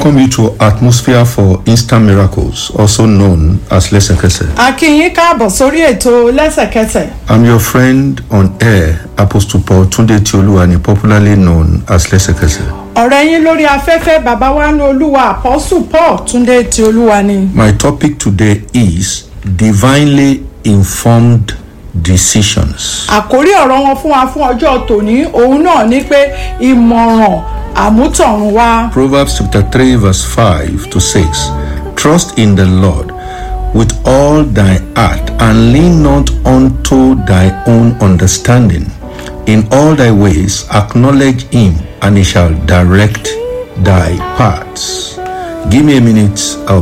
welcome you to Atmosphere for Instant Miracles, also known as Lẹ́sẹ̀kẹsẹ̀. A kí yín káàbọ̀ sórí ètò Lẹ́sẹ̀kẹsẹ̀. I'm your friend on air, Apostle Paul Túndé Tiolúwani, popularly known as Lẹ́sẹ̀kẹsẹ̀. Ọ̀rẹ́ yín lórí afẹ́fẹ́ bàbá wa ní Olúwa Apostle Paul Túndé Tiolúwani. My topic today is divinely informed decisions. Àkórí ọ̀rọ̀ wọn fún wa fún ọjọ́ tòní òun náà ni pé ìmọ̀ràn àmútọ̀runwá. Proverbs chapter 3 verse 5 to 6. Trust in the Lord with all thy heart and lean not unto thy own understanding. In all thy ways acknowledge him and he shall direct thy paths. Give me a minute, I'll